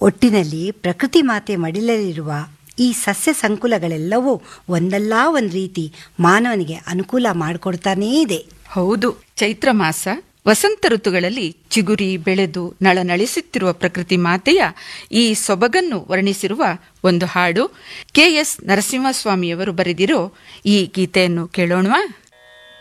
ಒಟ್ಟಿನಲ್ಲಿ ಪ್ರಕೃತಿ ಮಾತೆ ಮಡಿಲಲ್ಲಿರುವ ಈ ಸಸ್ಯ ಸಂಕುಲಗಳೆಲ್ಲವೂ ಒಂದಲ್ಲ ಒಂದು ರೀತಿ ಮಾನವನಿಗೆ ಅನುಕೂಲ ಮಾಡಿಕೊಡ್ತಾನೇ ಇದೆ. ಹೌದು, ಚೈತ್ರ ಮಾಸ ವಸಂತ ಋತುಗಳಲ್ಲಿ ಚಿಗುರಿ ಬೆಳೆದು ನಳನಳಿಸುತ್ತಿರುವ ಪ್ರಕೃತಿ ಮಾತೆಯ ಈ ಸೊಬಗನ್ನು ವರ್ಣಿಸಿರುವ ಒಂದು ಹಾಡು KS ನರಸಿಂಹಸ್ವಾಮಿಯವರು ಬರೆದಿರೋ ಈ ಗೀತೆಯನ್ನು ಕೇಳೋಣವಾ?